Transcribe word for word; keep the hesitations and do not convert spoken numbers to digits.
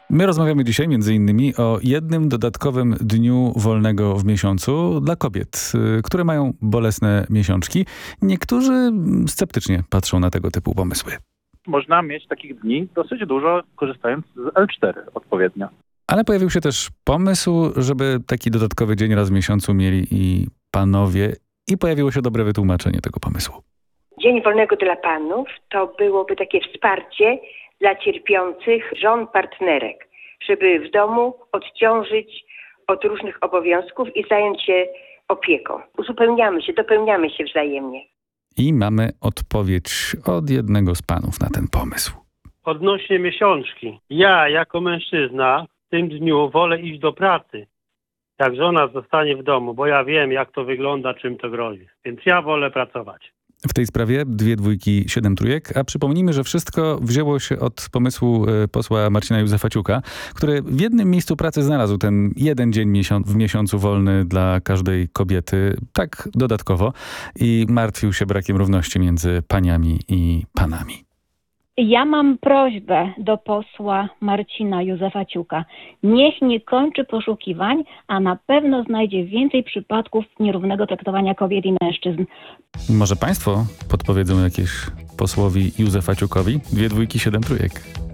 My rozmawiamy dzisiaj między innymi o jednym dodatkowym dniu wolnego w miesiącu dla kobiet, które mają bolesne miesiączki. Niektórzy sceptycznie patrzą na tego typu pomysły. Można mieć takich dni dosyć dużo, korzystając z el cztery odpowiednio. Ale pojawił się też pomysł, żeby taki dodatkowy dzień raz w miesiącu mieli i panowie, i pojawiło się dobre wytłumaczenie tego pomysłu. Dzień wolnego dla panów to byłoby takie wsparcie dla cierpiących żon partnerek, żeby w domu odciążyć od różnych obowiązków i zająć się opieką. Uzupełniamy się, dopełniamy się wzajemnie. I mamy odpowiedź od jednego z panów na ten pomysł. Odnośnie miesiączki. Ja jako mężczyzna w tym dniu wolę iść do pracy, jak żona zostanie w domu, bo ja wiem, jak to wygląda, czym to grozi. Więc ja wolę pracować. W tej sprawie dwie dwójki, siedem trójek, a przypomnijmy, że wszystko wzięło się od pomysłu posła Marcina Józefaciuka, który w jednym miejscu pracy znalazł ten jeden dzień miesiąc, w miesiącu wolny dla każdej kobiety, tak dodatkowo, i martwił się brakiem równości między paniami i panami. Ja mam prośbę do posła Marcina Józefaciuka. Niech nie kończy poszukiwań, a na pewno znajdzie więcej przypadków nierównego traktowania kobiet i mężczyzn. Może państwo podpowiedzą jakieś posłowi Józefaciukowi? Dwie dwójki, siedem trójek.